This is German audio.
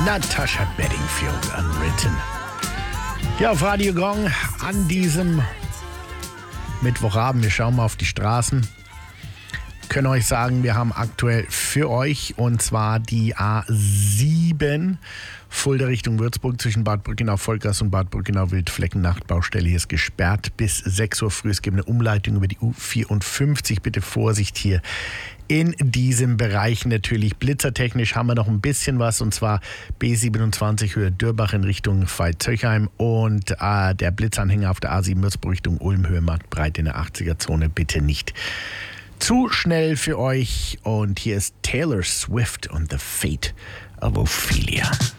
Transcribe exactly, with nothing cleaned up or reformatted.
Natasha Bedingfield, Unwritten. Ja, auf Radio Gong an diesem Mittwochabend. Wir schauen mal auf die Straßen. Können euch sagen, wir haben aktuell für euch, und zwar die A sieben, Fulda Richtung Würzburg zwischen Bad Brückenau-Vollgas und Bad Brückenau-Wildflecken. Nachtbaustelle hier ist gesperrt bis sechs Uhr früh. Es gibt eine Umleitung über die U vierundfünfzig. Bitte Vorsicht hier in diesem Bereich. Natürlich blitzertechnisch haben wir noch ein bisschen was, und zwar B siebenundzwanzig Höhe Dürbach in Richtung Veit-Zöchheim und äh, der Blitzanhänger auf der A sieben Würzburg Richtung Ulm Höhe Marktbreite in der achtziger-Zone. Bitte nicht zu schnell für euch. Und hier ist Taylor Swift und The Fate of Ophelia.